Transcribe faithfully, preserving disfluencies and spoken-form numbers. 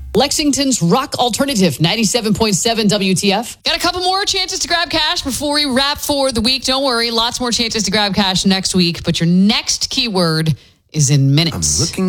Lexington's rock alternative, ninety-seven point seven W T F. Got a couple more chances to grab cash before we wrap for the week. Don't worry, lots more chances to grab cash next week. But your next keyword is in minutes. I'm looking